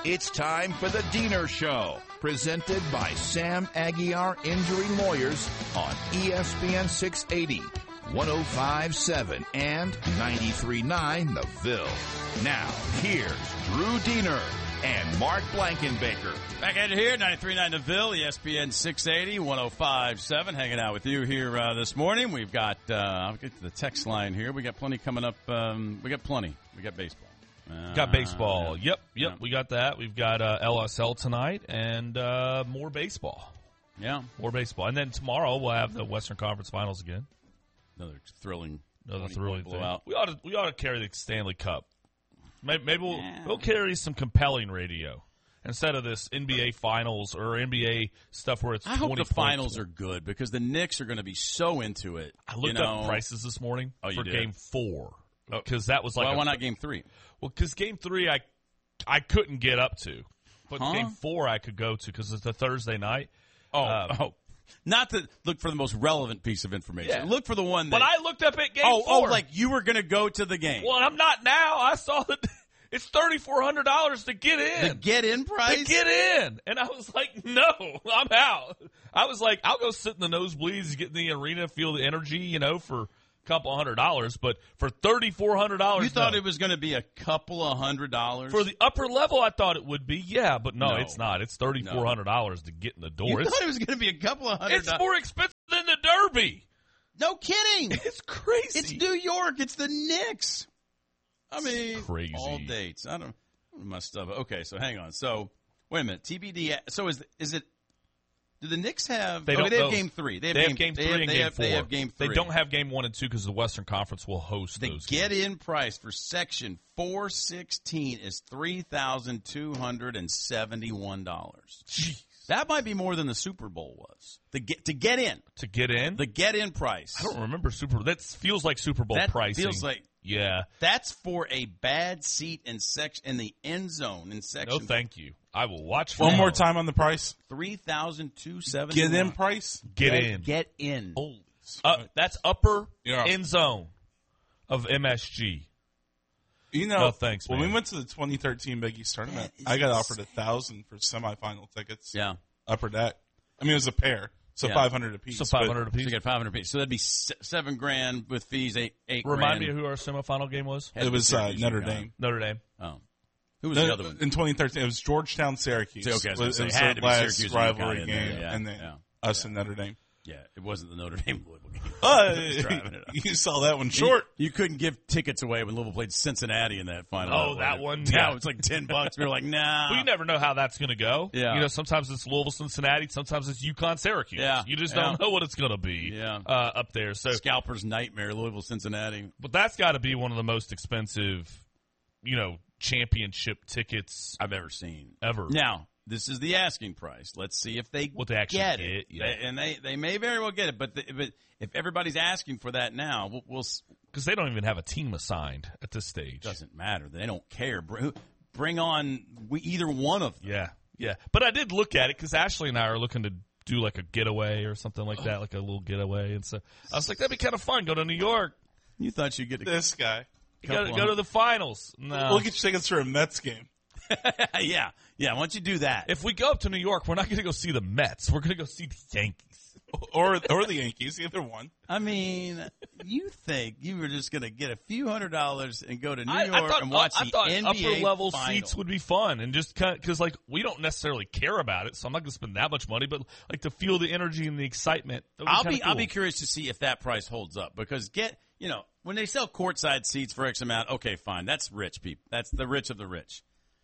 It's time for the Diener Show, presented by Sam Aguiar Injury Lawyers on ESPN 680, 105.7, and 93.9 The Ville. Now, here's Drew Diener and Mark Blankenbaker. Back at it here, 93.9 The Ville, ESPN 680, 105.7, hanging out with you here this morning. We've got, I'll get to the text line here. We got plenty coming up. We got plenty. We got baseball. Got baseball. Yep. We got that. We've got LSL tonight and more baseball. Yeah. More baseball. And then tomorrow we'll have the Western Conference Finals again. Another thrilling thing. blowout. We ought to carry the Stanley Cup. Maybe we'll carry some compelling radio instead of this NBA Finals or NBA stuff where it's. I hope the finals are good because the Knicks are going to be so into it. I looked up prices this morning for Game 4 because that was like. Why not Game 3? Well, because Game 3 I couldn't get up to, but Game 4 I could go to because it's a Thursday night. Not to look for the most relevant piece of information. Yeah. Look for the one that... But I looked up at Game 4. like you were going to go to the game. Well, I'm not now. I saw that it's $3,400 to get in. The get-in price? To get in. And I was like, no, I'm out. I was like, I'll go sit in the nosebleeds, get in the arena, feel the energy, for a couple $100. But for $3,400... You thought it was going to be a couple of $100? For the upper level, I thought it would be, yeah. But no, it's not. It's $3,400 to get in the door. You thought it was going to be a couple of $100? It's more expensive than the Derby. No kidding. It's crazy. It's New York. It's the Knicks. I mean, crazy. All dates. I don't my stuff. Okay, so hang on. So wait a minute. TBD. So is it? Do the Knicks have? They have Game 3. They have Game 3 and Game 4. They have Game 3. They don't have Game 1 and 2 because the Western Conference will host those. The get-in price for Section 416 is $3,271. Jeez. That might be more than the Super Bowl was. To get in. To get in? The get-in price. I don't remember Super Bowl. That feels like Super Bowl pricing. Feels like. Yeah. That's for a bad seat in the end zone in Section. No, thank you. I will watch. One more time on the price. $3,271. Get in price. Get in. Get in. Holy. That's upper end zone of MSG. No, thanks, man. When we went to the 2013 Big East tournament, I got offered $1,000 for semifinal tickets. Yeah. Upper deck. I mean, it was a pair. So $500 apiece. So $500 apiece. So you get $500 apiece. So that'd be $7,000 with fees, $8,000. Remind me of who our semifinal game was. It was Notre Dame. Notre Dame. Oh, who was the other one in 2013? It was Georgetown, Syracuse. Okay, it was the last rivalry game, and then us and Notre Dame. Yeah, it wasn't the Notre Dame Louisville game. You saw that one short. You couldn't give tickets away when Louisville played Cincinnati in that final. Oh, that one? Yeah, it was like $10. We were like, nah. Well, you never know how that's going to go. Yeah. Sometimes it's Louisville, Cincinnati. Sometimes it's UConn, Syracuse. Yeah. You just don't know what it's going to be up there. So Scalper's nightmare, Louisville, Cincinnati. But that's got to be one of the most expensive, championship tickets I've ever seen. Ever. Now, this is the asking price. Let's see if they actually get it. Yeah. And they may very well get it. But if everybody's asking for that now, we'll because they don't even have a team assigned at this stage. Doesn't matter. They don't care. Bring on either one of them. Yeah. But I did look at it because Ashley and I are looking to do like a getaway or something like that, like a little getaway. And so I was like, that'd be kind of fun. Go to New York. You thought you'd get this guy. Go to the finals. No. We'll get you tickets for a Mets game. Yeah. Why don't you do that? If we go up to New York, we're not going to go see the Mets. We're going to go see the Yankees. Or the Yankees, either one. I mean, you think you were just going to get a few $100s and go to New York and watch the NBA upper level final. Seats would be fun, and just because we don't necessarily care about it, so I'm not going to spend that much money. But to feel the energy and the excitement, I'll be curious to see if that price holds up because when they sell courtside seats for X amount, okay, fine, that's rich people. That's the rich of the rich.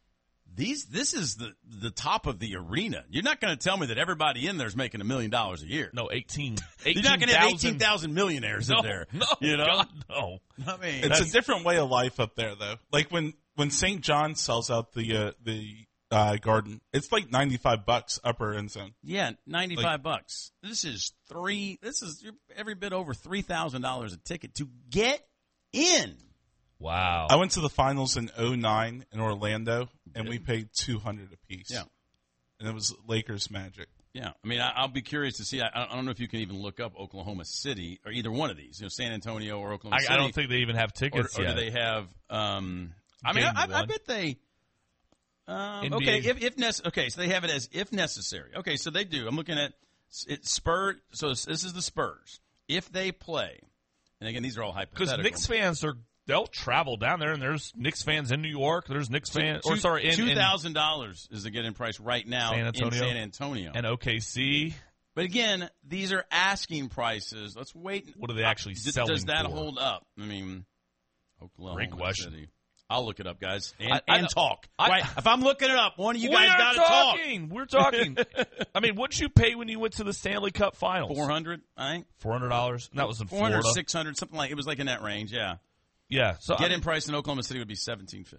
This is the top of the arena. You're not going to tell me that everybody in there is making $1 million a year. No, 18. You're not going to have 18,000 millionaires in there. No, God, no. I mean, it's a different way of life up there, though. Like when St. John sells out the Garden, it's like $95 upper end zone. Yeah, $95. This is every bit over $3,000 a ticket to get in. Wow. I went to the finals in 2009 in Orlando, and we paid $200 apiece. Yeah. And it was Lakers Magic. Yeah. I mean, I'll be curious to see. I don't know if you can even look up Oklahoma City or either one of these, San Antonio or Oklahoma City. I don't think they even have tickets or yet. do they have I bet they Okay, okay, so they have it as if necessary. Okay, so they do. I'm looking at it. Spurs. So this is the Spurs if they play. And again, these are all hypothetical. Because Knicks fans they'll travel down there, and there's Knicks fans in New York. There's Knicks fans, $2,000 is the get-in price right now in San Antonio and OKC. But again, these are asking prices. Let's wait. What are they actually selling? Does that for? hold up? I mean, Oklahoma Great question. City. I'll look it up, guys, and talk. Right? If I'm looking it up, one of you guys got to talk. We're talking. I mean, what'd you pay when you went to the Stanley Cup Finals? $400, I think. $400. And that was in 400, Florida. $600, something like. It was like in that range. Yeah. Yeah. So get-in price in Oklahoma City would be $1,750.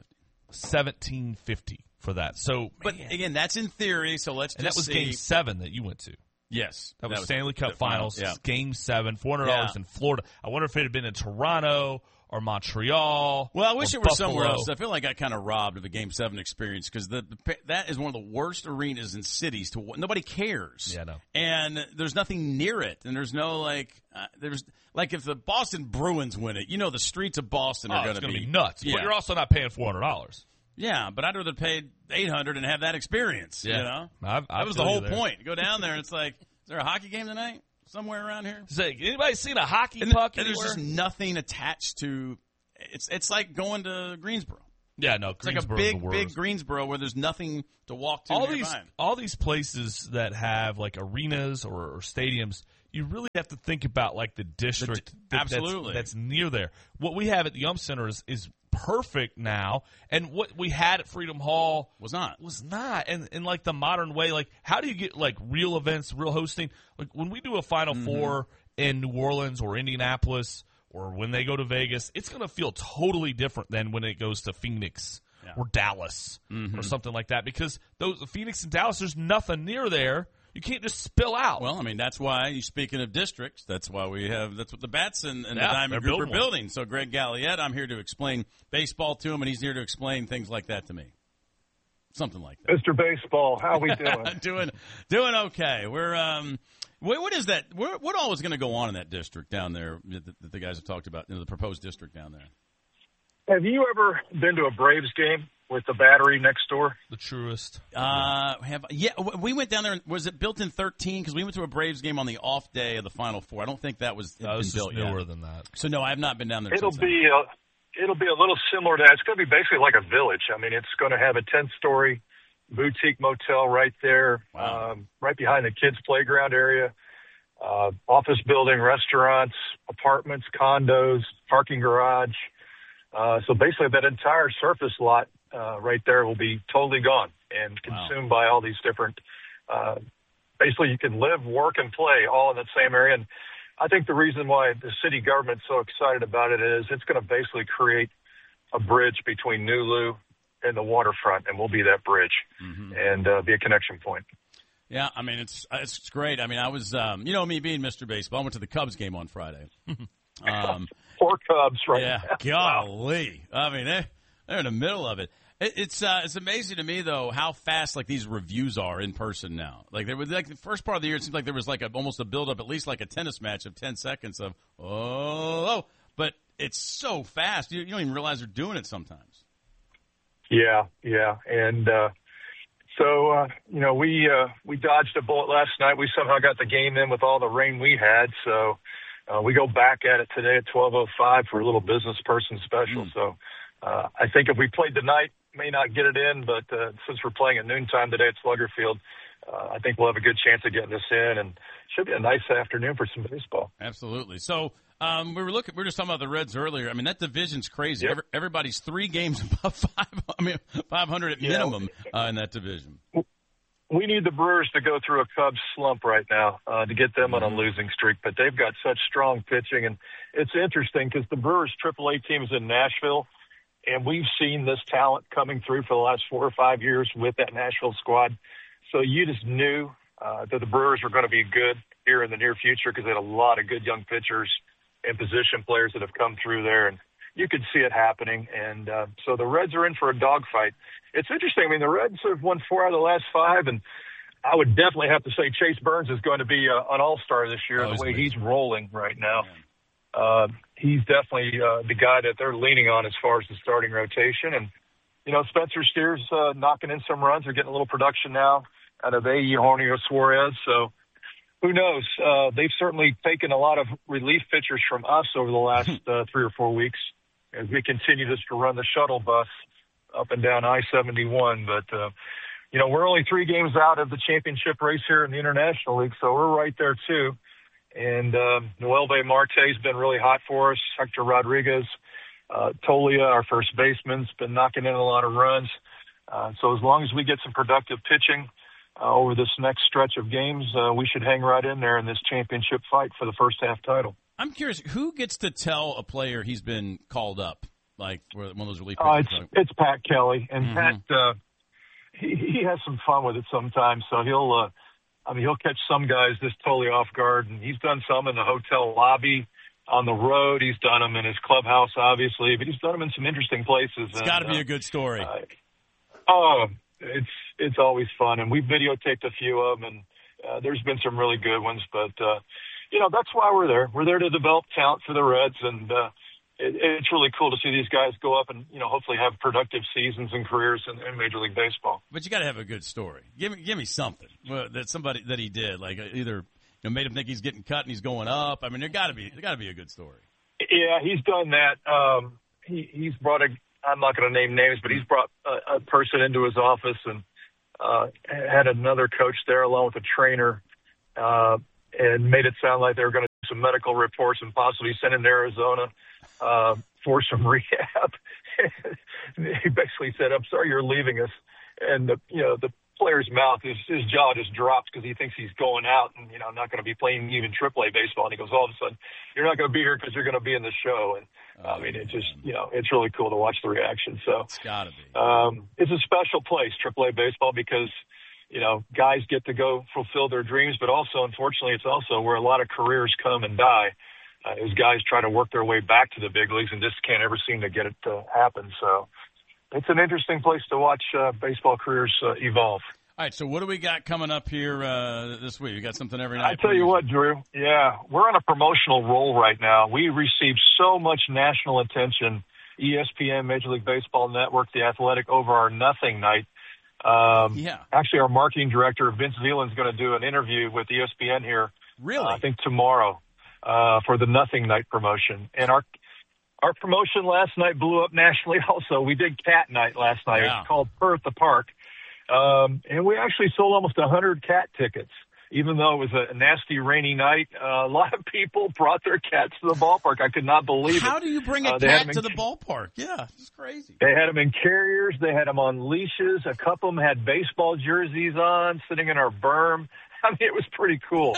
$1,750 for that. So, but again, that's in theory. So let's. And that was Game 7 that you went to. Yes, that was Stanley Cup Finals. Yeah. Game 7, $400 in Florida. I wonder if it had been in Toronto or Montreal. Well, I wish it were Buffalo. somewhere else. I feel like I kind of robbed of a Game 7 experience because that is one of the worst arenas in cities. Nobody cares. Yeah, no. And there's nothing near it, and there's no there's if the Boston Bruins win it, the streets of Boston are going to be nuts. Yeah. But you're also not paying $400. Yeah, but I'd rather pay $800 and have that experience. Yeah. That was the whole point. Go down there, and it's like, is there a hockey game tonight somewhere around here? Say, anybody seen a hockey puck anywhere? There's just nothing attached to. It's like going to Greensboro. Yeah, no, it's like a big Greensboro where there's nothing to walk to. All these places that have like arenas or stadiums, you really have to think about like the district that's near there. What we have at the Yum Center is perfect now, and what we had at Freedom Hall was not. And in like the modern way, like how do you get like real events, real hosting? Like when we do a Final Four in New Orleans or Indianapolis, or when they go to Vegas, it's going to feel totally different than when it goes to Phoenix or Dallas or something like that, because Phoenix and Dallas, there's nothing near there. You can't just spill out. Well, I mean, that's why, speaking of districts, that's why that's what the Bats and the Diamond Group are building. So Greg Galliette, I'm here to explain baseball to him, and he's here to explain things like that to me. Something like that. Mr. Baseball, how we doing? doing okay. We're what is that? What all is going to go on in that district down there that the guys have talked about, the proposed district down there? Have you ever been to a Braves game with the Battery next door? The Truist. We went down there. Was it built in 13? Because we went to a Braves game on the off day of the Final Four. I don't think that was been built yet. Newer than that. So no, I have not been down there. It'll be a little similar to that. It's going to be basically like a village. I mean, it's going to have a 10-story boutique motel right there, right behind the kids' playground area. Office building, restaurants, apartments, condos, parking garage. So basically that entire surface lot right there will be totally gone and consumed by all these different basically you can live, work, and play all in that same area. And I think the reason why the city government's so excited about it is it's going to basically create a bridge between Nulu and the waterfront, and we'll be that bridge and be a connection point. Yeah, I mean, it's great. I mean, I was, me being Mr. Baseball, I went to the Cubs game on Friday. Poor Cubs, right? Yeah, golly. I mean, they're in the middle of it. It's amazing to me though how fast like these reviews are in person now. Like there was like the first part of the year, it seemed like there was like almost a build up, at least like a tennis match of 10 seconds of but it's so fast you don't even realize they're doing it sometimes. Yeah, and so we dodged a bullet last night. We somehow got the game in with all the rain we had, so we go back at it today at 12:05 for a little business person special. So I think if we played tonight, may not get it in, but since we're playing at noontime today at Slugger Field, I think we'll have a good chance of getting this in, and should be a nice afternoon for some baseball. Absolutely. So we were just talking about the Reds earlier. I mean, that division's crazy. Yep. Everybody's 3 games above 500 at minimum in that division. We need the Brewers to go through a Cubs slump right now to get them on a losing streak, but they've got such strong pitching, and it's interesting because the Brewers AAA team is in Nashville, and we've seen this talent coming through for the last 4 or 5 years with that Nashville squad. So you just knew that the Brewers were going to be good here in the near future because they had a lot of good young pitchers and position players that have come through there, and you could see it happening. And so the Reds are in for a dogfight. It's interesting. I mean, the Reds have won 4 out of the last 5, and I would definitely have to say Chase Burns is going to be an all-star this year the way he's rolling right now. He's definitely the guy that they're leaning on as far as the starting rotation. And Spencer Steers knocking in some runs. They're getting a little production now out of A. Eugenio Suarez. So who knows? They've certainly taken a lot of relief pitchers from us over the last 3 or 4 weeks as we continue just to run the shuttle bus up and down I-71. But, we're only 3 games out of the championship race here in the International League, so we're right there too. And Noelvi Marte's been really hot for us. Hector Rodriguez, Tolia, our first baseman's been knocking in a lot of runs. So as long as we get some productive pitching over this next stretch of games, we should hang right in there in this championship fight for the first half title. I'm curious, who gets to tell a player he's been called up, like one of those relief pitchers? It's Pat Kelly, and Pat he has some fun with it sometimes. So he'll catch some guys just totally off guard, and he's done some in the hotel lobby, on the road. He's done them in his clubhouse, obviously, but he's done them in some interesting places. It's got to be a good story. It's always fun, and we've videotaped a few of them, and there's been some really good ones. But that's why we're there. We're there to develop talent for the Reds, and it's really cool to see these guys go up and hopefully have productive seasons and careers in Major League Baseball. But you got to have a good story. Give me something that somebody that he did, like either made him think he's getting cut and he's going up. I mean, there got to be a good story. Yeah, he's done that. He's brought I'm not going to name names, but he's brought a person into his office and had another coach there along with a trainer, and made it sound like they were going to do some medical reports and possibly send him to Arizona for some rehab. He basically said, "I'm sorry you're leaving us." And the player's mouth, his jaw just drops because he thinks he's going out and not going to be playing even AAA baseball. And he goes, all of a sudden, "You're not going to be here because you're going to be in the show." And it's just it's really cool to watch the reaction. So it's got to be. It's a special place, AAA baseball, because guys get to go fulfill their dreams, but also, unfortunately, it's also where a lot of careers come and die as guys try to work their way back to the big leagues and just can't ever seem to get it to happen. So it's an interesting place to watch baseball careers evolve. All right, so what do we got coming up here this week? We got something every night. I tell you what, Drew. Yeah, we're on a promotional roll right now. We received so much national attention, ESPN, Major League Baseball Network, The Athletic, over our Nothing Night. Actually, our marketing director, Vince Veland, is going to do an interview with ESPN here. Really? I think tomorrow for the Nothing Night promotion. And our promotion last night blew up nationally also. We did Cat Night last night. Yeah. It's called Fur at the Park. And we actually sold almost 100 cat tickets. Even though it was a nasty, rainy night, a lot of people brought their cats to the ballpark. I could not believe it. How do you bring a cat to the ballpark? Yeah, it's crazy. They had them in carriers. They had them on leashes. A couple of them had baseball jerseys on, sitting in our berm. I mean, it was pretty cool.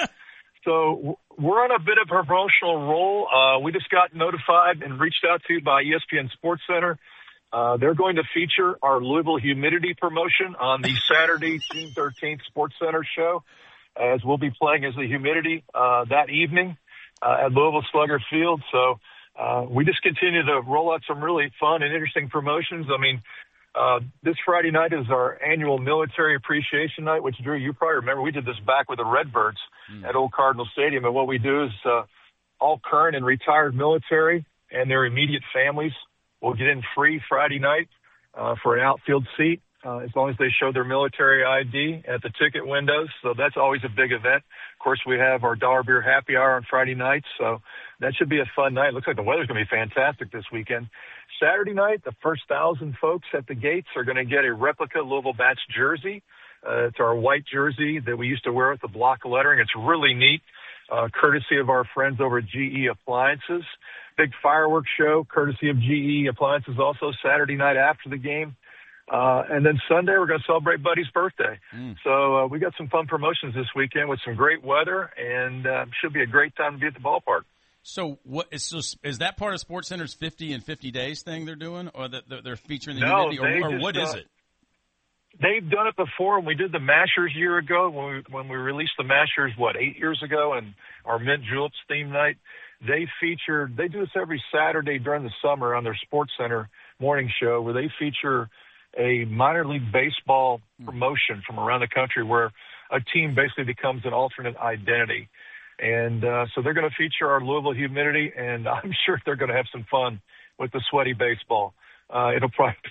So we're on a bit of a promotional roll. We just got notified and reached out to by ESPN SportsCenter. They're going to feature our Louisville Humidity promotion on the Saturday, June 13th SportsCenter show, as we'll be playing as the Humidity that evening at Louisville Slugger Field. So we just continue to roll out some really fun and interesting promotions. I mean, this Friday night is our annual Military Appreciation Night, which, Drew, you probably remember. We did this back with the Redbirds at Old Cardinal Stadium. And what we do is all current and retired military and their immediate families will get in free Friday night for an outfield seat. As long as they show their military ID at the ticket windows. So that's always a big event. Of course, we have our Dollar Beer Happy Hour on Friday nights. So that should be a fun night. Looks like the weather's going to be fantastic this weekend. Saturday night, the first 1,000 folks at the gates are going to get a replica Louisville Bats jersey. It's our white jersey that we used to wear with the block lettering. It's really neat, courtesy of our friends over at GE Appliances. Big fireworks show, courtesy of GE Appliances, also Saturday night after the game. And then Sunday, we're going to celebrate Buddy's birthday. So we got some fun promotions this weekend with some great weather, and should be a great time to be at the ballpark. So is that part of SportsCenter's 50 and 50 days thing they're doing, or that they're featuring the humidity, or what is it? They've done it before. We did the Mashers a year ago when we released the Mashers, 8 years ago, and our Mint Juleps theme night. They do this every Saturday during the summer on their SportsCenter morning show, where they feature a minor league baseball promotion from around the country where a team basically becomes an alternate identity. And so they're going to feature our Louisville Humidity, and I'm sure they're going to have some fun with the sweaty baseball. It'll probably be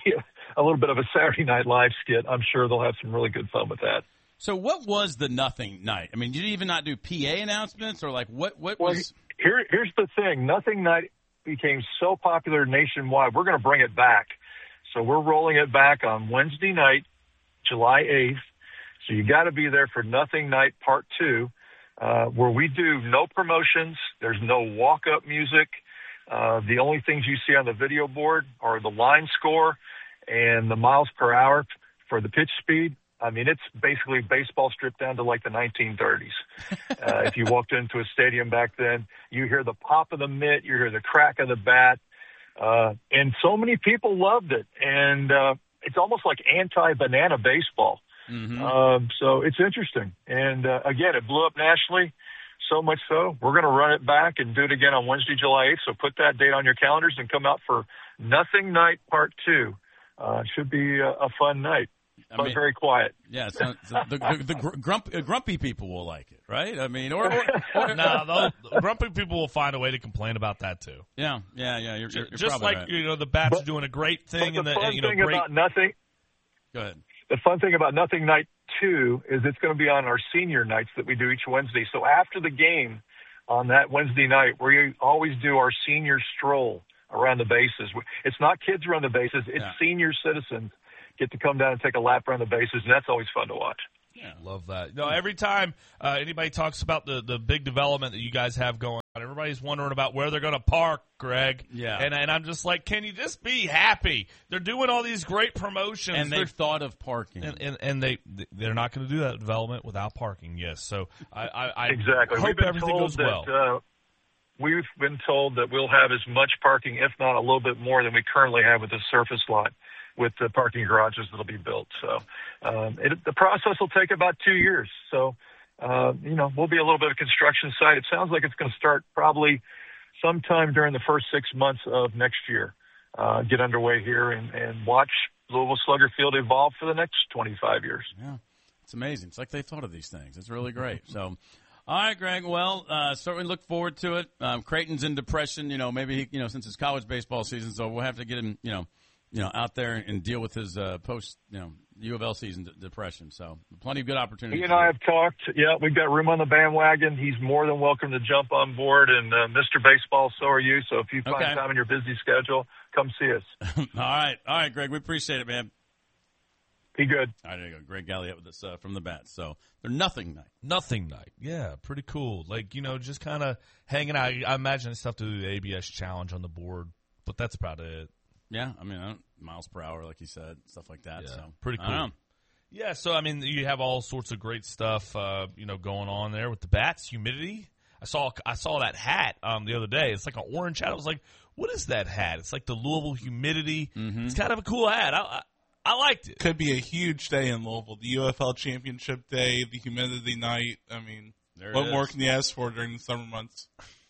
a little bit of a Saturday Night Live skit. I'm sure they'll have some really good fun with that. So what was the Nothing Night? I mean, did you even not do PA announcements or like what was? Here's the thing. Nothing Night became so popular nationwide. We're going to bring it back. So we're rolling it back on Wednesday night, July 8th. So you got to be there for Nothing Night Part 2, where we do no promotions. There's no walk-up music. The only things you see on the video board are the line score and the miles per hour for the pitch speed. I mean, it's basically baseball stripped down to like the 1930s. If you walked into a stadium back then, you hear the pop of the mitt, you hear the crack of the bat. And so many people loved it. And it's almost like anti-banana baseball. Mm-hmm. So it's interesting. And again, it blew up nationally, so much so. We're going to run it back and do it again on Wednesday, July 8th. So put that date on your calendars and come out for Nothing Night Part 2. It should be a fun night. But very quiet. Yeah, so the grumpy people will like it, right? I mean, or no, the grumpy people will find a way to complain about that too. Yeah. You're just like right. The Bats are doing a great thing, but the fun thing about Nothing. Go ahead. The fun thing about Nothing Night 2 is it's going to be on our senior nights that we do each Wednesday. So after the game on that Wednesday night, we always do our senior stroll around the bases. It's not kids around the bases; it's senior citizens get to come down and take a lap around the bases, and that's always fun to watch. Yeah, love that. No, every time anybody talks about the big development that you guys have going on, everybody's wondering about where they're going to park, Greg. Yeah. And I'm just like, can you just be happy? They're doing all these great promotions. And they've thought of parking. And they're not going to do that development without parking, yes. So I exactly. hope everything goes well. We've been told that we'll have as much parking, if not a little bit more, than we currently have with the surface lot, with the parking garages that'll be built. So the process will take about 2 years. So, we'll be a little bit of construction site. It sounds like it's going to start probably sometime during the first 6 months of next year, get underway here and watch Louisville Slugger Field evolve for the next 25 years. Yeah, it's amazing. It's like they thought of these things. It's really great. So, all right, Greg. Well, certainly look forward to it. Creighton's in depression, maybe he, since it's college baseball season, so we'll have to get him, out there and deal with his post, U of L season depression. So plenty of good opportunities. He and I have talked. Yeah, we've got room on the bandwagon. He's more than welcome to jump on board. And Mr. Baseball, so are you. So if you find time in your busy schedule, come see us. All right, Greg. We appreciate it, man. Be good. All right, there you go. Greg Galliette with us from the Bats. So they're Nothing Night. Nothing Night. Yeah, pretty cool. Like, just kind of hanging out. I imagine it's tough to do the ABS challenge on the board, but that's about it. Yeah, I mean, miles per hour, like you said, stuff like that. Yeah, so pretty cool. Yeah, so, I mean, you have all sorts of great stuff, going on there with the Bats, humidity. I saw that hat the other day. It's like an orange hat. I was like, what is that hat? It's like the Louisville humidity. Mm-hmm. It's kind of a cool hat. I liked it. Could be a huge day in Louisville. The UFL Championship Day, the humidity night. I mean, what more can you ask for during the summer months?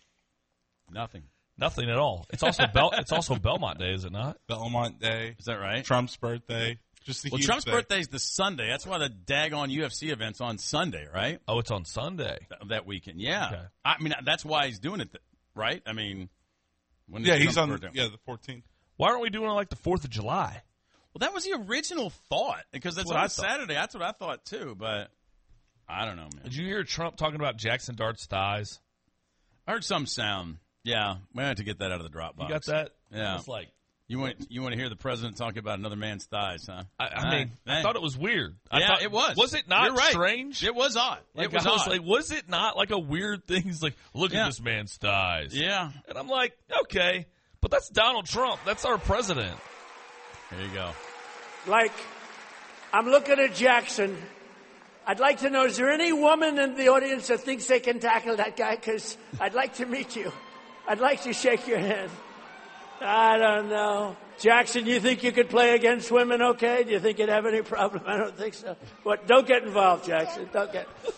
Nothing at all. It's also Belmont Day, is it not? Belmont Day. Is that right? Trump's birthday. Trump's birthday's the Sunday. That's why the daggone UFC event's on Sunday, right? Oh, it's on Sunday. That weekend, yeah. Okay. I mean, that's why he's doing it, right? I mean, he's on the 14th. Why aren't we doing it like the 4th of July? Well, that was the original thought, because it's on Saturday. That's what I thought, too, but I don't know, man. Did you hear Trump talking about Jackson Dart's thighs? I heard some sound. Yeah, we have to get that out of the Dropbox. You got that? Yeah. It's like you want to hear the president talking about another man's thighs, huh? I thought it was weird. It was. Was it not You're right. strange? It was odd. Like, it was odd. like, was it not like a weird thing? He's like, look at this man's thighs. Yeah. And I'm like, okay, but that's Donald Trump. That's our president. There you go. Like, I'm looking at Jackson. I'd like to know, is there any woman in the audience that thinks they can tackle that guy? Because I'd like to meet you. I'd like to shake your hand. I don't know. Jackson, you think you could play against women okay? Do you think you'd have any problem? I don't think so. What? Don't get involved, Jackson. Don't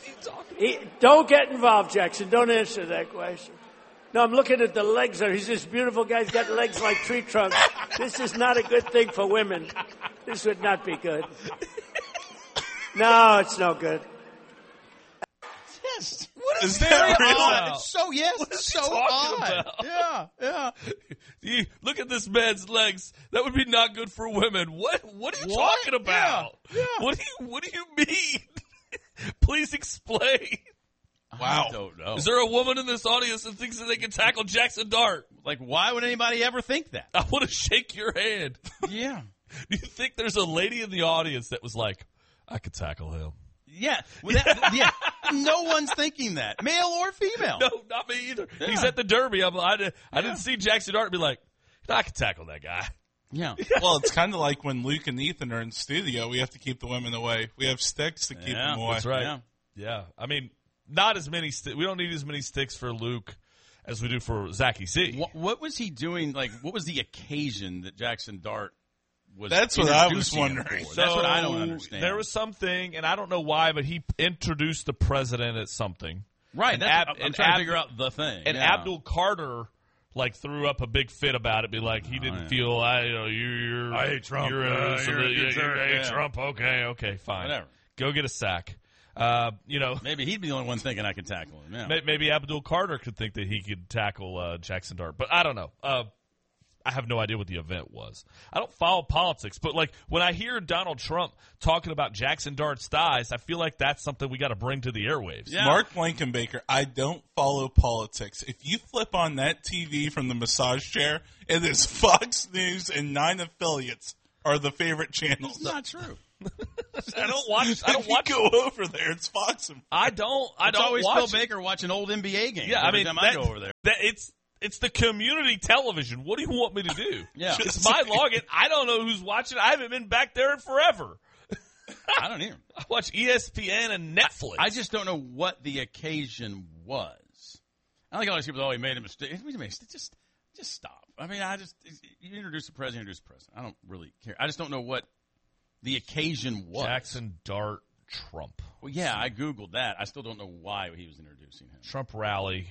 get involved, Jackson. Don't answer that question. No, I'm looking at the legs. He's this beautiful guy. He's got legs like tree trunks. This is not a good thing for women. This would not be good. No, it's no good. Yes. What Is that real? Odd. So yes, What is he so talking odd. about? Yeah. Look at this man's legs. That would be not good for women. What are you What? talking about? Yeah. What do you mean? Please explain. Wow. I don't know. Is there a woman in this audience that thinks that they can tackle Jackson Dart? Like, why would anybody ever think that? I want to shake your hand. Yeah. Do you think there's a lady in the audience that was like, I could tackle him? Yeah. No one's thinking that, male or female. No, not me either. Yeah. He's at the Derby. I didn't see Jackson Dart be like, I could tackle that guy. Yeah. Well, it's kind of like when Luke and Ethan are in studio. We have to keep the women away. We have sticks to keep Yeah, them away. That's right. Yeah. Yeah. I mean, not as many. We don't need as many sticks for Luke as we do for Zachy C. What was he doing? Like, what was the occasion that Jackson Dart was? That's what I was introducing him wondering. for? That's what I don't understand. There was something, and I don't know why, but he introduced the president at something. right. and That's what I'm and trying to Ab- figure out the thing. And yeah. Abdul Carter threw up a big fit about it, be like he didn't feel you're I hate Trump. You're You're you hate yeah. Trump. Okay, fine. Whatever. Go get a sack. Maybe he'd be the only one thinking I could tackle him. Yeah. Maybe Abdul Carter could think that he could tackle Jackson Dart, but I don't know. I have no idea what the event was. I don't follow politics, but like when I hear Donald Trump talking about Jackson Dart's thighs, I feel like that's something we got to bring to the airwaves. Yeah. Mark Blankenbaker, I don't follow politics. If you flip on that TV from the massage chair, it is Fox News and 9 affiliates are the favorite channels. It's not true. I don't watch. If you go over there, it's Fox. I don't It's always watch Phil it. Baker watching old NBA games. Yeah, I every mean, time I go over there. It's the community television. What do you want me to do? Yeah. It's my login. I don't know who's watching. I haven't been back there in forever. I don't either. I watch ESPN and Netflix. I just don't know what the occasion was. I think all these people, he made a mistake. Just stop. I mean, you introduce the president, introduce the president. I don't really care. I just don't know what the occasion was. Jackson Dart Trump. Well, yeah, I Googled that. I still don't know why he was introducing him. Trump rally.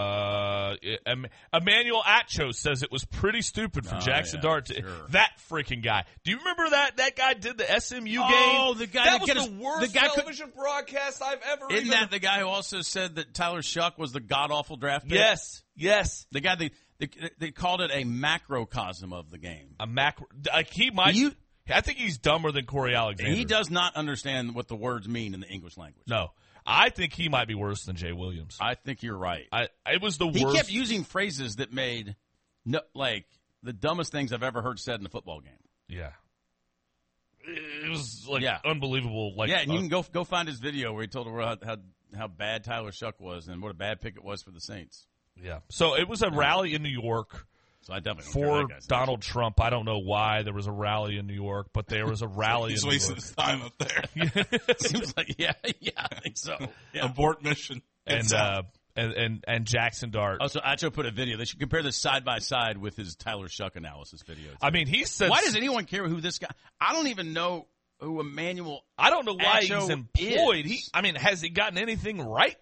Emmanuel Acho says it was pretty stupid for Jackson Dart. Sure. That freaking guy. Do you remember that guy did the SMU game? Oh, the guy that that was the worst television broadcast I've ever. Isn't that the guy who also said that Tyler Shuck was the god-awful draft pick? Yes. The guy they called it a macrocosm of the game. A macro. Like he might. I think he's dumber than Corey Alexander. He does not understand what the words mean in the English language. No, I think he might be worse than Jay Williams. I think you're right. It was the worst. He kept using phrases that made like the dumbest things I've ever heard said in a football game. Yeah. It was like Yeah. unbelievable. Like, Yeah, and you can go find his video where he told her how bad Tyler Shuck was and what a bad pick it was for the Saints. yeah. So it was a rally in New York So I definitely don't for care what that guy's Donald Trump. I don't know why there was a rally in New York, but there was a rally He's in New wasting York. his time up there. Seems like yeah, I think so. Yeah. Abort mission. And Jackson Dart. Oh, so Acho put a video. They should compare this side by side with his Tyler Shuck analysis video. I mean, he said. Why does anyone care who this guy? I don't even know who Emmanuel. I don't know why Acho he's employed. is. Has he gotten anything right?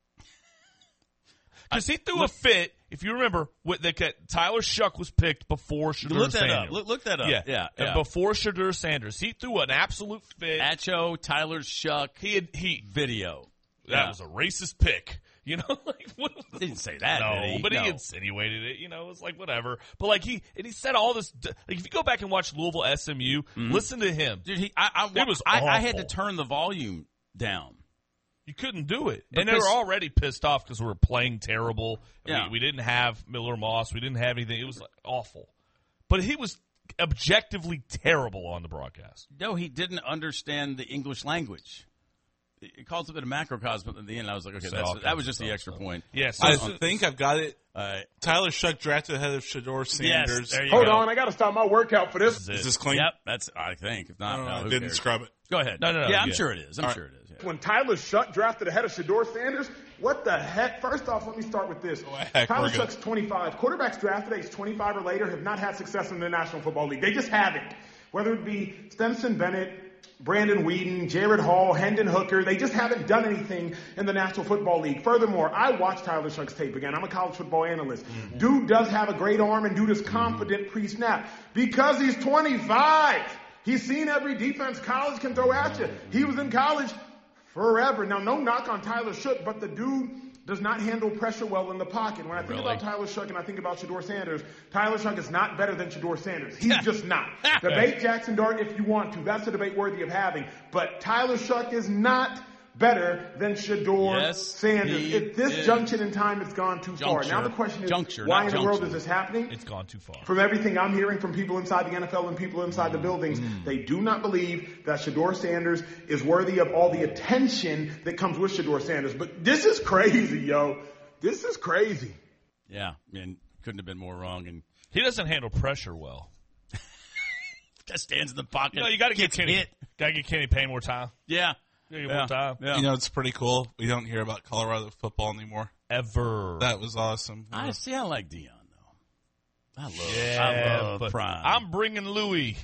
Because he threw a fit. If you remember, Tyler Shuck was picked before Shadur Look that Sanders. up. Look that up. Yeah. And before Shadur Sanders, he threw an absolute fit. Acho, Tyler Shuck. He Video. that was a racist pick. You know, like what? He didn't say that. No, did he? but No. he insinuated it. You know, it's like whatever. But like he said all this. Like if you go back and watch Louisville SMU, listen to him. Dude, it was I had to awful. turn the volume down. You couldn't do it. And they Because- were already pissed off because we were playing terrible. Yeah. We didn't have Miller Moss. We didn't have anything. It was like awful. But he was objectively terrible on the broadcast. No, he didn't understand the English language. It calls it a macrocosm at the end. I was like, okay, So all that was kinds just of the stuff, extra point. Yes. I think I've got it. Uh, Tyler Shuck drafted ahead of Shador Sanders. there you Hold go. on, I got to stop my workout for this. Is this clean? Yep, that's. I think. If not, no, I who didn't cares? scrub it. Go ahead. No, Yeah, I'm yeah. sure it is. I'm sure it is. Yeah. When Tyler Shuck drafted ahead of Shador Sanders, what the heck? First off, let me start with this. heck, Tyler we're good. Shuck's 25. Quarterbacks drafted age 25 or later have not had success in the National Football League. They just haven't. Whether it be Stetson Bennett, Brandon Whedon, Jared Hall, Hendon Hooker, they just haven't done anything in the National Football League. Furthermore, I watched Tyler Shuck's tape again. I'm a college football analyst. Dude does have a great arm and dude is confident pre-snap because he's 25. He's seen every defense college can throw at you. He was in college forever. Now, no knock on Tyler Shuck, but the dude does not handle pressure well in the pocket. When I think about Tyler Shough and I think about Shedeur Sanders, Tyler Shough is not better than Shedeur Sanders. He's just not. Debate Jackson Dart if you want to. That's a debate worthy of having. But Tyler Shough is not better than Shedeur Sanders. At this junction in time, it's gone too far. Now the question is, why in the world is this happening? It's gone too far. From everything I'm hearing from people inside the NFL and people inside the buildings, they do not believe that Shedeur Sanders is worthy of all the attention that comes with Shedeur Sanders. But this is crazy, yo. This is crazy. Yeah, and couldn't have been more wrong. And he doesn't handle pressure well. Guy stands in the pocket. You got to get Kenny. Got to get Kenny Payne more time. Yeah. More time. You know, it's pretty cool. We don't hear about Colorado football anymore. Ever. That was awesome. I like Deion, though. I love Prime. I'm bringing Louis.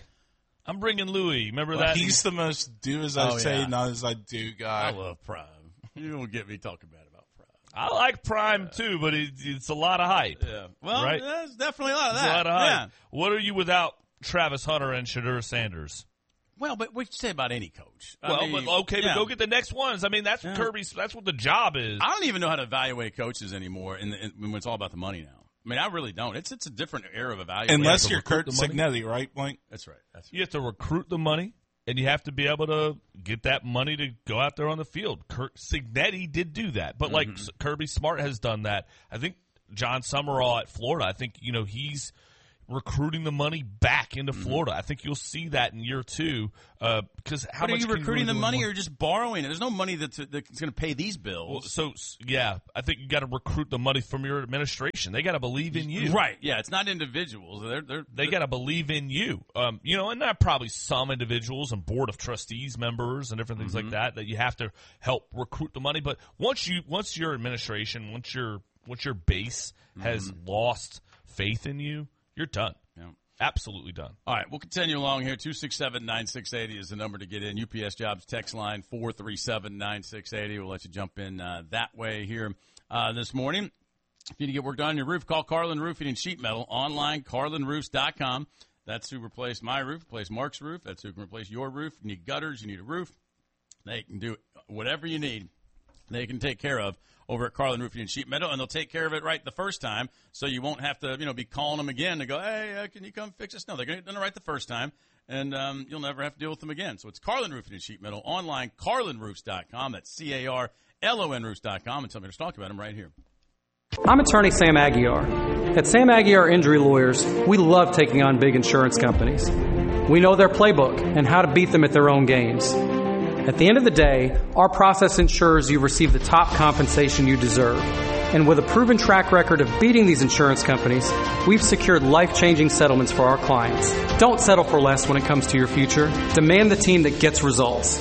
Remember that? He's the most do as I say, not as I do guy. I love Prime. You don't get me talking bad about Prime. I like Prime, too, but it's a lot of hype. Yeah. Well, right? There's definitely a lot of that. It's a lot of hype. What are you without Travis Hunter and Shedeur Sanders? Well, but what you say about any coach? But go get the next ones. I mean, that's what Kirby's. That's what the job is. I don't even know how to evaluate coaches anymore, when it's all about the money now. I mean, I really don't. It's a different era of evaluation. Unless you're Kurt Cignetti, right, Blank? That's right. You have to recruit the money, and you have to be able to get that money to go out there on the field. Kurt Cignetti did do that, but like Kirby Smart has done that. I think John Summerall at Florida. I think he's recruiting the money back into Florida. I think you'll see that in year 2. Because how much are you recruiting the money or just borrowing it? There's no money that's going to pay these bills. Well, I think you got to recruit the money from your administration. They got to believe in you. Right. Yeah, it's not individuals. They got to believe in you. And there are probably some individuals and board of trustees members and different things like that you have to help recruit the money. But once your administration, once your base has lost faith in you, you're done. Yeah. Absolutely done. All right, we'll continue along here. 267-9680 is the number to get in. UPS Jobs text line 437-9680. We'll let you jump in that way here this morning. If you need to get work done on your roof, call Carlin Roofing and Sheet Metal. Online, carlinroofs.com. That's who replaced my roof, replaced Mark's roof. That's who can replace your roof. You need gutters, you need a roof. They can do whatever you need. They can take care of over at Carlin Roofing and Sheet Metal, and they'll take care of it right the first time, so you won't have to, be calling them again to go, hey, can you come fix this? No, they're going to get it right the first time, and you'll never have to deal with them again. So it's Carlin Roofing and Sheet Metal, online, carlinroofs.com. That's CARLON roofs.com, and tell me to talk about them right here. I'm attorney Sam Aguiar. At Sam Aguiar Injury Lawyers, we love taking on big insurance companies. We know their playbook and how to beat them at their own games. At the end of the day, our process ensures you receive the top compensation you deserve. And with a proven track record of beating these insurance companies, we've secured life-changing settlements for our clients. Don't settle for less when it comes to your future. Demand the team that gets results.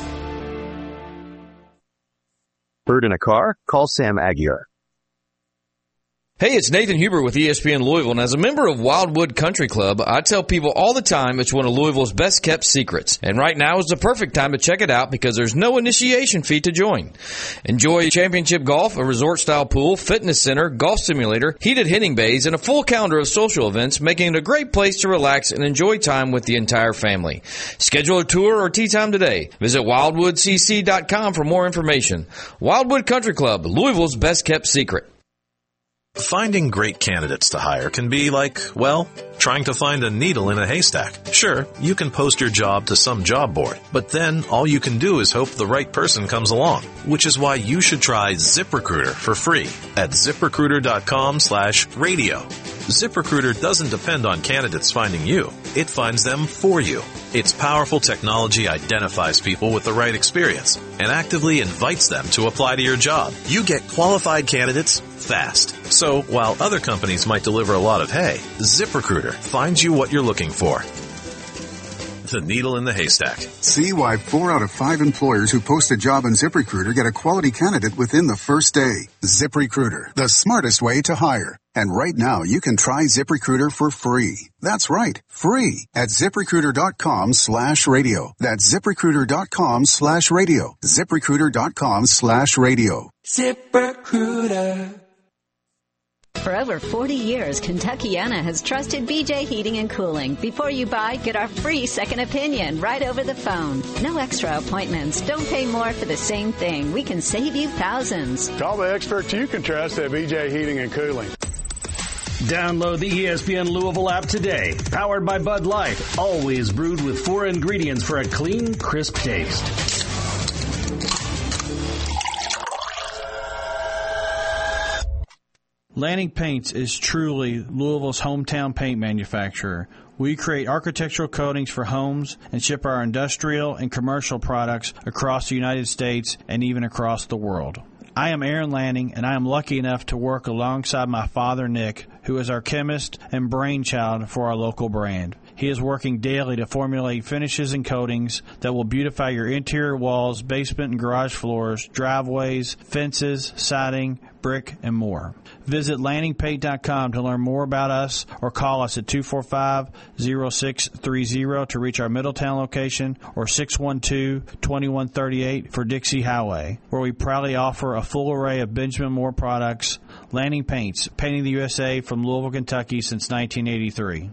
Bird in a car? Call Sam Aguiar. Hey, it's Nathan Huber with ESPN Louisville, and as a member of Wildwood Country Club, I tell people all the time it's one of Louisville's best-kept secrets. And right now is the perfect time to check it out because there's no initiation fee to join. Enjoy championship golf, a resort-style pool, fitness center, golf simulator, heated hitting bays, and a full calendar of social events, making it a great place to relax and enjoy time with the entire family. Schedule a tour or tee time today. Visit wildwoodcc.com for more information. Wildwood Country Club, Louisville's best-kept secret. Finding great candidates to hire can be like, well, trying to find a needle in a haystack. Sure, you can post your job to some job board, but then all you can do is hope the right person comes along, which is why you should try ZipRecruiter for free at ZipRecruiter.com/radio. ZipRecruiter doesn't depend on candidates finding you. It finds them for you. Its powerful technology identifies people with the right experience and actively invites them to apply to your job. You get qualified candidates fast. So while other companies might deliver a lot of hay, ZipRecruiter finds you what you're looking for. The needle in the haystack. See why 4 out of 5 employers who post a job on ZipRecruiter get a quality candidate within the first day. ZipRecruiter, the smartest way to hire. And right now, you can try ZipRecruiter for free. That's right, free at ZipRecruiter.com/radio. That's ZipRecruiter.com/radio. ZipRecruiter.com/radio. ZipRecruiter. For over 40 years, Kentuckiana has trusted BJ Heating and Cooling. Before you buy, get our free second opinion right over the phone. No extra appointments. Don't pay more for the same thing. We can save you thousands. Call the experts you can trust at BJ Heating and Cooling. Download the ESPN Louisville app today. Powered by Bud Light. Always brewed with 4 ingredients for a clean, crisp taste. Lanning Paints is truly Louisville's hometown paint manufacturer. We create architectural coatings for homes and ship our industrial and commercial products across the United States and even across the world. I am Aaron Lanning, and I am lucky enough to work alongside my father, Nick, who is our chemist and brainchild for our local brand. He is working daily to formulate finishes and coatings that will beautify your interior walls, basement and garage floors, driveways, fences, siding, brick, and more. Visit LanningPaint.com to learn more about us or call us at 245-0630 to reach our Middletown location or 612-2138 for Dixie Highway, where we proudly offer a full array of Benjamin Moore products. Lanning Paints, painting the USA from Louisville, Kentucky since 1983.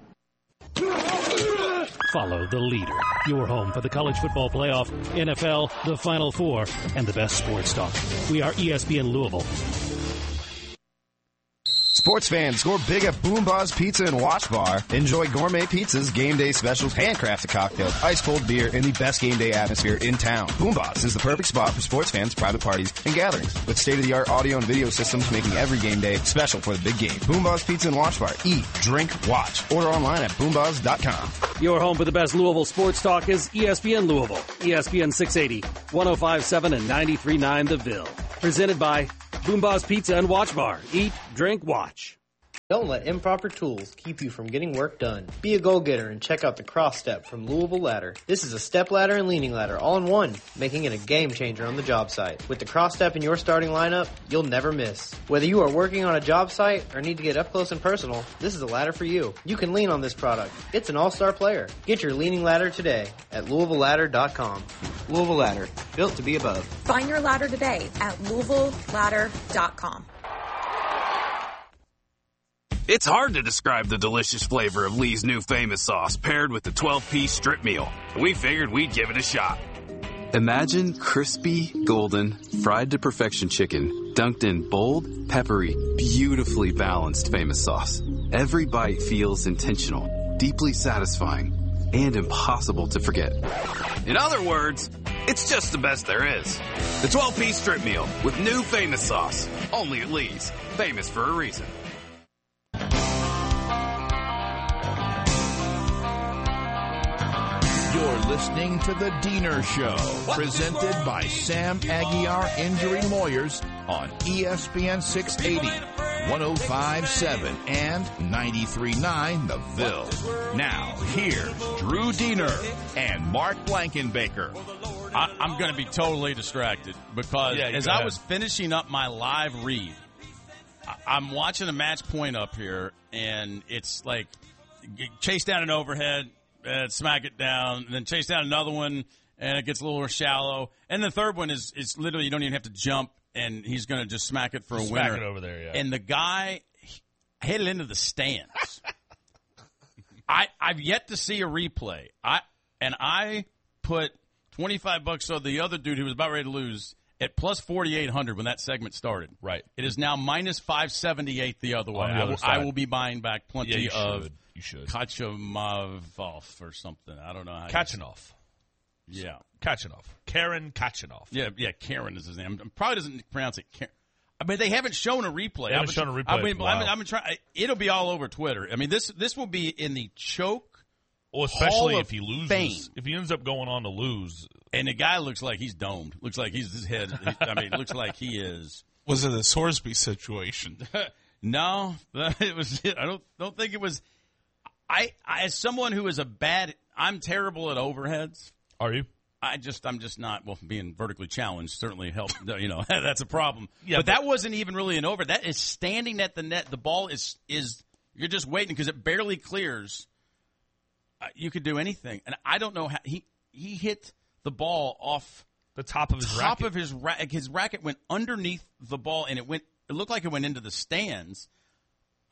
Follow the leader. Your home for the college football playoff, NFL, the Final Four, and the best sports talk. We are ESPN Louisville. Sports fans, score big at Boom Buzz Pizza and Watch Bar. Enjoy gourmet pizzas, game day specials, handcrafted cocktails, ice-cold beer, and the best game day atmosphere in town. Boom Buzz is the perfect spot for sports fans, private parties, and gatherings, with state-of-the-art audio and video systems making every game day special for the big game. Boom Buzz Pizza and Watch Bar. Eat, drink, watch. Order online at boombuzz.com. Your home for the best Louisville sports talk is ESPN Louisville. ESPN 680, 105.7 and 93.9 The Ville. Presented by Boom Buzz Pizza and Watch Bar. Eat, drink, watch. Don't let improper tools keep you from getting work done. Be a go-getter and check out the Cross Step from Louisville Ladder. This is a step ladder and leaning ladder all in one, making it a game changer on the job site. With the Cross Step in your starting lineup, you'll never miss. Whether you are working on a job site or need to get up close and personal, this is a ladder for you. You can lean on this product. It's an all-star player. Get your leaning ladder today at LouisvilleLadder.com. Louisville Ladder, built to be above. Find your ladder today at LouisvilleLadder.com. It's hard to describe the delicious flavor of Lee's new famous sauce paired with the 12-piece strip meal. We figured we'd give it a shot. Imagine crispy, golden, fried to perfection chicken dunked in bold, peppery, beautifully balanced famous sauce. Every bite feels intentional, deeply satisfying, and impossible to forget. In other words, it's just the best there is. The 12-piece strip meal with new famous sauce. Only at Lee's. Famous for a reason. You're listening to The Diener Show, presented by Sam Aguiar Injury Lawyers on ESPN 680, 105.7, and 93.9 The Ville. Now, here's Drew Diener and Mark Blankenbaker. I'm going to be totally distracted because as I was finishing up my live read, I'm watching a match point up here, and it's like chase down an overhead, smack it down, and then chase down another one, and it gets a little more shallow. And the third one is literally you don't even have to jump, and he's going to just smack it for a winner. Smack it over there, yeah. And the guy hit it into the stands. I've yet to see a replay. I put $25 on the other dude who was about ready to lose at plus 4,800 when that segment started. Right. It is now minus 578 the other way. I will be buying back plenty of Kachanov or something. I don't know how Kachanov. Yeah. Kachanov. Karen Kachanov. Yeah, Karen is his name. Probably doesn't pronounce it Karen. I mean, they haven't shown a replay. They haven't shown a replay. I've been trying. It'll be all over Twitter. I mean, this will be in the choke. Well, especially Hall if he loses. Fame. If he ends up going on to lose. And the guy looks like he's domed. Looks like his head. It looks like he is. Was it a Sorsby situation? No, it was. I don't think it was. I as someone who is I'm terrible at overheads. Are you? I'm just not. Well, being vertically challenged certainly helped. That's a problem. Yeah, but that wasn't even really an over. That is standing at the net. The ball is you're just waiting because it barely clears. You could do anything, and I don't know how he hit the ball off the top of his racket. His racket went underneath the ball, and it looked like it went into the stands.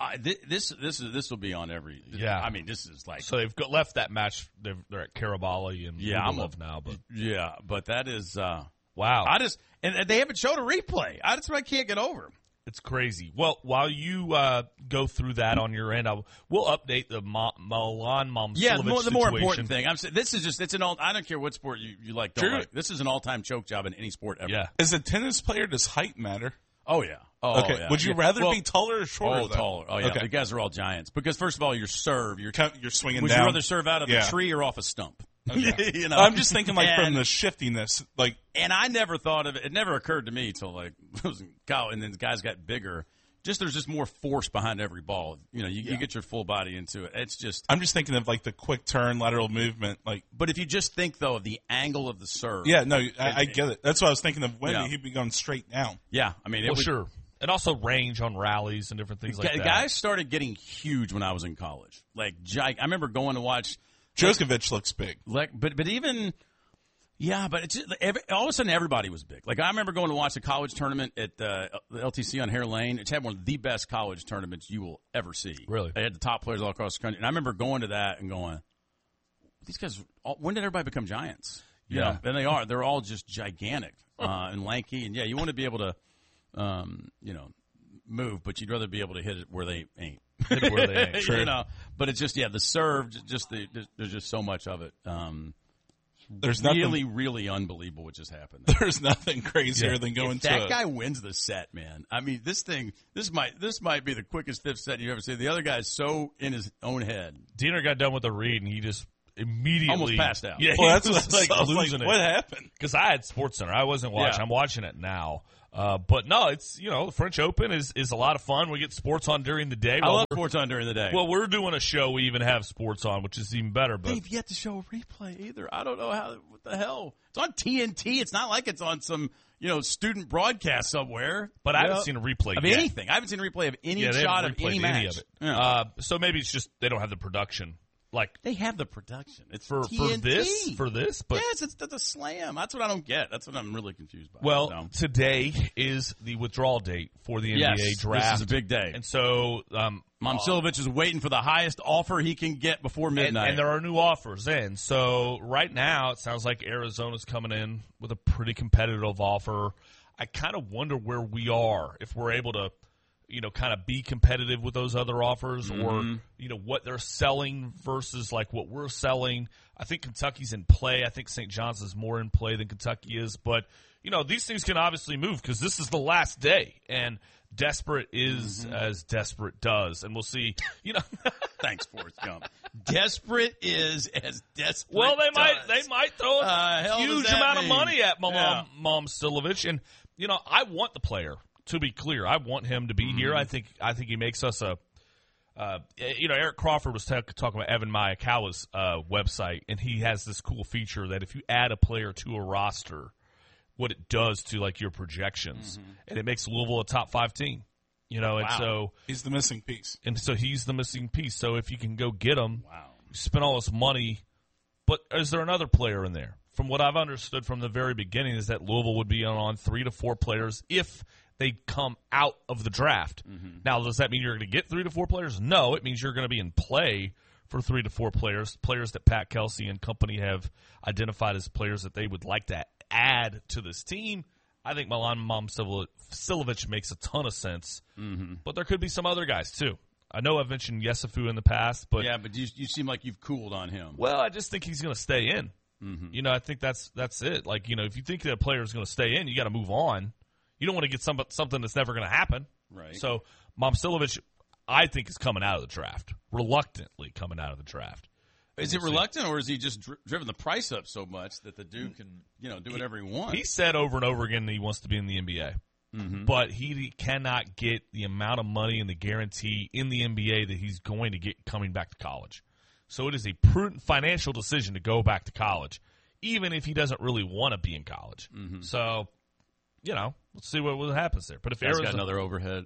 This will be on every. Yeah, I mean, this is like. So they've left that match. They're at Karabali and Love now, but but that is wow. And they haven't showed a replay. That's what I can't get over. It's crazy. Well, while you go through that on your end, we'll update the Milan Momcilovic the more situation. important thing. I'm saying this is just it's an all. I don't care what sport you like. Don't like. This is an all-time choke job in any sport ever. Yeah. As a tennis player, does height matter? Oh yeah. Okay. Yeah. Would you rather be taller or shorter? Taller. Oh yeah. Okay. The guys are all giants. Because first of all, your serve, you're swinging would down. Would you rather serve out of a tree or off a stump? Okay. You know? I'm just thinking from the shiftiness, like. And I never thought of it. It never occurred to me till like I was in college, and then the guys got bigger. There's just more force behind every ball. You know, you get your full body into it. It's just. I'm just thinking of like the quick turn, lateral movement, like. But if you just think though of the angle of the serve. Yeah, no, I get it. That's what I was thinking of. Wendy, he'd be going straight down. Yeah, I mean, sure. And also range on rallies and different things like that. Guys started getting huge when I was in college. Like, I remember going to watch. Djokovic looks big. But even. Yeah, but it's all of a sudden everybody was big. Like I remember going to watch a college tournament at the LTC on Hare Lane. It's had one of the best college tournaments you will ever see. Really, they had the top players all across the country. And I remember going to that and going, "These guys, when did everybody become giants?" You know? And they are. They're all just gigantic and lanky. And you want to be able to, move, but you'd rather be able to hit it where they ain't. Hit it where they ain't. You know, but it's just the serve. There's just so much of it. There's really, really unbelievable what just happened. There's nothing crazier than going to that guy wins the set, man. I mean, this might be the quickest fifth set you've ever seen. The other guy's so in his own head. Diener got done with the read, and he just immediately almost passed out. Yeah, well, that's like losing it. What happened? Because I had SportsCenter. I wasn't watching. I'm watching it now. But no, it's the French Open is a lot of fun. We get sports on during the day. I love sports on during the day. Well, we're doing a show. We even have sports on, which is even better. But they've yet to show a replay either. I don't know what the hell. It's on TNT. It's not like it's on some student broadcast somewhere. But I haven't seen a replay of anything. I haven't seen a replay of any shot of any match. Of it. Yeah. So maybe it's just they don't have the production. Like they have the production. It's for this, but yes, it's the slam. That's what I don't get. That's what I'm really confused by. Well, today is the withdrawal date for the NBA draft. This is a big day, and so Momcilovic is waiting for the highest offer he can get before midnight. And there are new offers in. So right now, it sounds like Arizona's coming in with a pretty competitive offer. I kind of wonder where we are if we're able to. Kind of be competitive with those other offers or, what they're selling versus like what we're selling. I think Kentucky's in play. I think St. John's is more in play than Kentucky is. But, these things can obviously move because this is the last day and desperate is as desperate does. And we'll see, Thanks, Forrest Gump. Desperate is as desperate Well, they does. might throw a huge amount of money at Momcilovic. And, I want the player. To be clear, I want him to be here. I think he makes us a. Eric Crawford was talking about Evan Mayakawa's website, and he has this cool feature that if you add a player to a roster, what it does to like your projections, and it makes Louisville a top 5 team. And so he's the missing piece. And so he's the missing piece. So if you can go get him, you spend all this money, but is there another player in there? From what I've understood from the very beginning, is that Louisville would be on 3 to 4 players if they come out of the draft. Now, does that mean you're going to get 3 to 4 players? No, it means you're going to be in play for 3 to 4 players that Pat Kelsey and company have identified as players that they would like to add to this team. I think Milan Momcilovic makes a ton of sense, but there could be some other guys too. I know I've mentioned Yesufu in the past, but but you seem like you've cooled on him. Well, I just think he's going to stay in. I think that's it. Like, if you think that a player is going to stay in, you got to move on. You don't want to get something that's never going to happen. Right. So Momcilovic, I think, is coming out of the draft, reluctantly coming out of the draft. Is it reluctant, or is he just driven the price up so much that the dude can, do whatever he wants? He said over and over again that he wants to be in the NBA. But he cannot get the amount of money and the guarantee in the NBA that he's going to get coming back to college. So it is a prudent financial decision to go back to college, even if he doesn't really want to be in college. So, let's see what happens there. But if Arizona's got another overhead.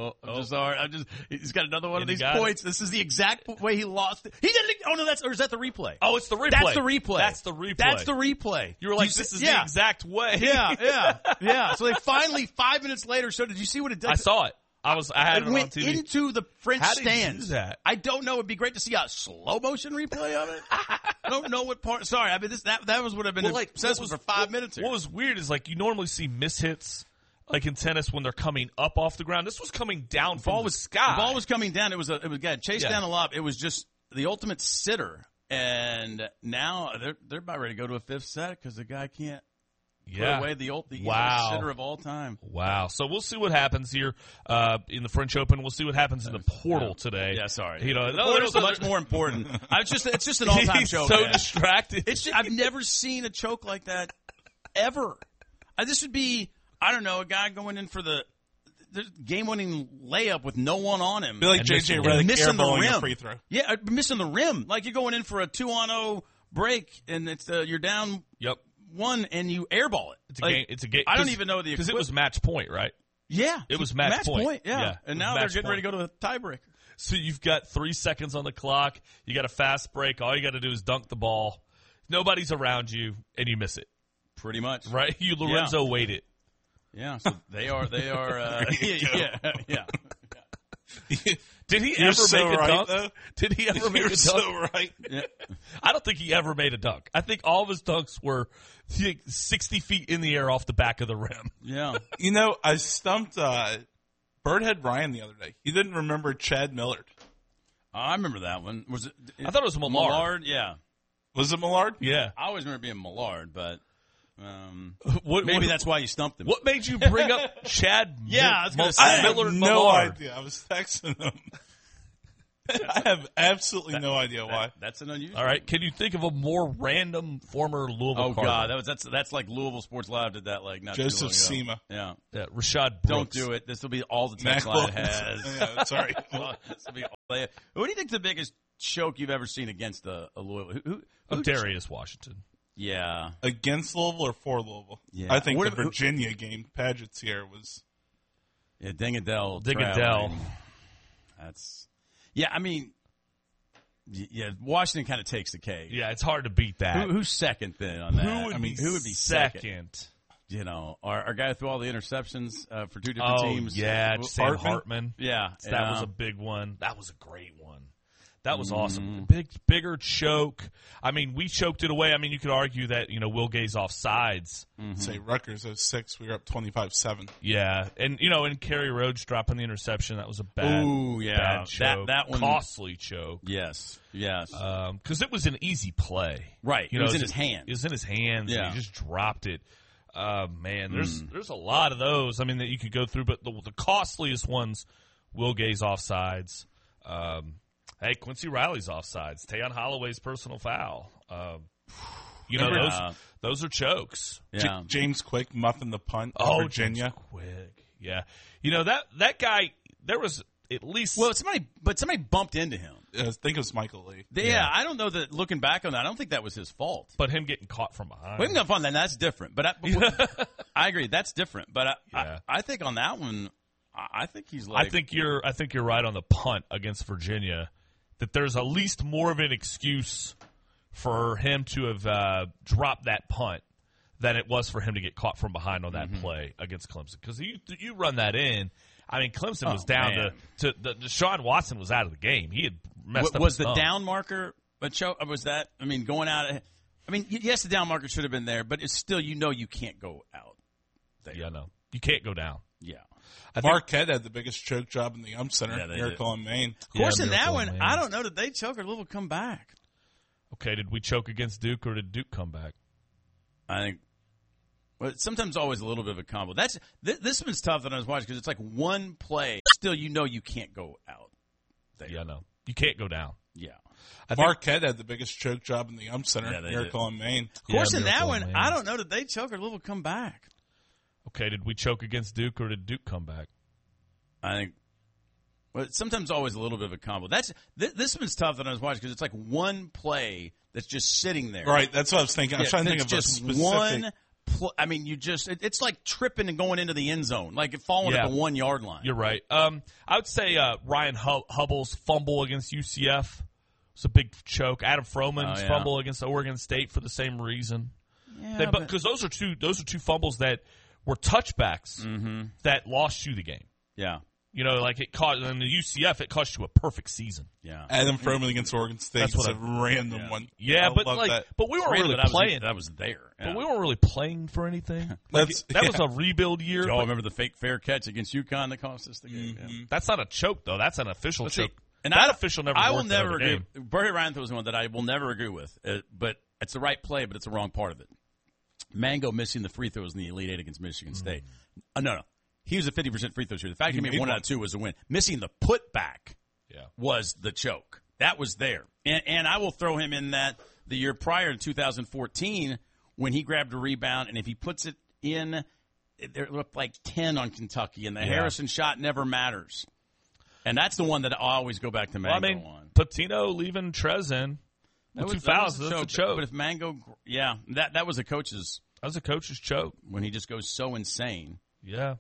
He's got another one of these points. This is the exact way he lost it. He didn't. Oh no, or is that the replay? Oh, it's the replay. That's the replay. That's the replay. You were like, this is the exact way. Yeah. So they finally 5 minutes later showed. Did you see what it did? I saw it. I had it on went TV. into the French How did you stands. do that? I don't know. It'd be great to see a slow motion replay of it. I don't know what part. Sorry, I mean that was what I've been obsessed with for 5 minutes here. What was weird is like you normally see mishits like in tennis when they're coming up off the ground. This was coming down from the sky. The ball was coming down. It was chased down a lob. It was just the ultimate sitter. And now they're about ready to go to a fifth set because the guy can't. Put away the sitter of all time. Wow. So we'll see what happens here in the French Open. We'll see what happens in the portal today. Yeah, sorry. You know, the portal's much more important. It's just an all-time choke. So distracted. I've never seen a choke like that ever. This would be, I don't know, a guy going in for the game-winning layup with no one on him. Be like J.J. Redick missing the rim. A free throw. Yeah, missing the rim. Like you're going in for a 2-on-0 break, and it's you're down. Yep. One and you airball it. It's a game. I don't even know the because it was match point, right? Yeah, it was match point. Yeah, and now they're getting ready to go to the tiebreaker. So you've got 3 seconds on the clock. You got a fast break. All you got to do is dunk the ball. Nobody's around you, and you miss it. Pretty much, right? You Lorenzo Wade it. Yeah, so they are. Yeah. Did he ever make a dunk? Though. Did he ever make a dunk? So right. Yeah. I don't think he ever made a dunk. I think all of his dunks were 60 feet in the air off the back of the rim. Yeah. You know, I stumped Birdhead Ryan the other day. He didn't remember Chad Millard. I remember that one. Was it? I thought it was Millard. Yeah. Was it Millard? Yeah. I always remember being Millard, but maybe that's why you stumped him. What made you bring up Chad? I was going to say. I have no idea. I was texting him. I have absolutely no idea why. That's an unusual. All right, can you think of a more random former Louisville? Oh God, that's like Louisville Sports Live did that like not Joseph too long ago. Yeah, Rashad Brooks. Don't do it. This will be all the text line has. Yeah, sorry. This will be all. What do you think's the biggest choke you've ever seen against a Louisville? Who Darius Washington. Yeah, against Louisville or for Louisville? Yeah, I think the Virginia game, Paget's here was. Yeah, Dingadell. That's. Yeah, I mean. Yeah, Washington kind of takes the cake. Yeah, it's hard to beat that. Who's second then on that? Who would be second? You know, our guy who threw all the interceptions for two different teams. Yeah, Sam Hartman. Yeah, that was a big one. That was a great one. That was awesome. Bigger choke. I mean, we choked it away. I mean, you could argue that, Will Gay's offsides. Say Rutgers 06, we were up 25-7. Yeah, and Kerry Rhodes dropping the interception, that was a bad choke. That one, costly choke. Yes. Because it was an easy play. Right, it was in his hand. It was in his hands, yeah. And he just dropped it. Man, there's a lot of those, I mean, that you could go through, but the costliest ones, Will Gay's offsides. Hey, Quincy Riley's offsides. Tayon Holloway's personal foul. Those are chokes. Yeah. James Quick muffing the punt. Virginia. James Quick. Yeah. That guy. There was at least somebody bumped into him. I think it was Michael Lee. Yeah, I don't know that. Looking back on that, I don't think that was his fault. But him getting caught from behind. Well, him getting caught, then that's different. But I agree, that's different. But I think on that one, I think he's like. I think you're right on the punt against Virginia. That there's at least more of an excuse for him to have dropped that punt than it was for him to get caught from behind on that play against Clemson. Because you run that in, I mean, Clemson was down to Deshaun Watson was out of the game. He had messed up. Was the down marker a choke? Was that? I mean, going out. I mean, yes, the down marker should have been there, but it's still you can't go out there. Yeah, no, you can't go down. Yeah. Marquette had the biggest choke job in the UMP Center, Miracle on Maine. Of course, in that one, I don't know that they choke or Louisville come back. Okay, did we choke against Duke or did Duke come back? I think. Well, sometimes always a little bit of a combo. This one's tough that I was watching because it's like one play. Still, you can't go out there. Yeah, no, you can't go down. Yeah. Marquette had the biggest choke job in the UMP Center, Miracle on Maine. Of course, in that one, I don't know that they choke or Louisville come back. Okay, did we choke against Duke or did Duke come back? I think. Well, sometimes always a little bit of a combo. This one's tough that I was watching because it's like one play that's just sitting there. Right, that's what I was thinking. I was trying to think of just a specific. One. I mean, it's like tripping and going into the end zone, like falling at the 1 yard line. You're right. I would say Ryan Hubbell's fumble against UCF was a big choke. Adam Froman's fumble against Oregon State for the same reason. Yeah, because those are two fumbles that were touchbacks that lost you the game. Yeah. You know, like it cost in the UCF, it cost you a perfect season. Yeah. Adam Froman against Oregon State. That's what a random one. Yeah, I but love that. but we weren't really playing. That was there. But we weren't really playing for anything. That was a rebuild year. Y'all remember the fake fair catch against UConn that cost us the game? Yeah. That's not a choke, though. That's an official choke. And that official never. I will worked never agree. game. Bernie Ryan was one that I will never agree with. But it's the right play, but it's the wrong part of it. Mango missing the free throws in the Elite Eight against Michigan State. No. He was a 50% free throw shooter. The fact he made 1 out of 2 was a win. Missing the putback was the choke. That was there. And I will throw him in that the year prior in 2014 when he grabbed a rebound, and if he puts it in, there looked like 10 on Kentucky, and the Harrison shot never matters. And that's the one that I always go back to Mango on. Patino leaving Trez in with 2 fouls. That's a choke. But if Mango, that was a coach's. That was a coach's choke when he just goes so insane. Yeah.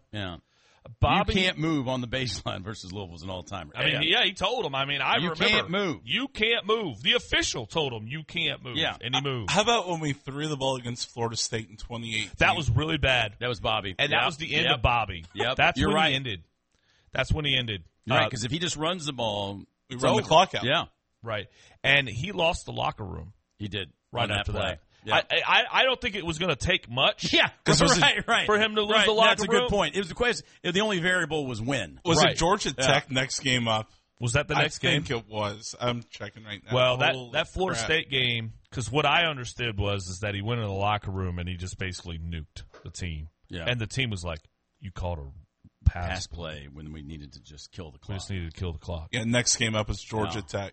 Bobby, you can't move on the baseline versus Louisville's an all-timer. I mean, he told him. I mean, I remember. You can't move. You can't move. The official told him you can't move. Yeah. And he moved. How about when we threw the ball against Florida State in 2018? That was really bad. That was Bobby. And that was the end of Bobby. Yep. That's You're when right. he ended. That's when he ended. Right, because if he just runs the ball, we run the clock out. Yeah. Right. And he lost the locker room. He did. Right after play. that. Yeah. I don't think it was going to take much. Yeah, right. For him to lose the locker room. That's a good point. It was the question. The only variable was when. Was it Georgia Tech next game up? Was that the next game? I think it was. I'm checking right now. Well, that Florida State game, because what I understood is that he went in the locker room and he just basically nuked the team. Yeah. And the team was like, you called a pass play when we needed to just kill the clock. We just needed to kill the clock. Yeah, next game up is Georgia Tech,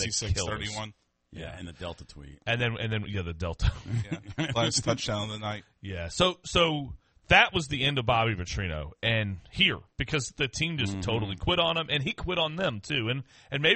66-31. Yeah, and the Delta tweet. And then the Delta. Yeah, last touchdown of the night. Yeah, so that was the end of Bobby Petrino. And here, because the team just totally quit on him, and he quit on them too. And maybe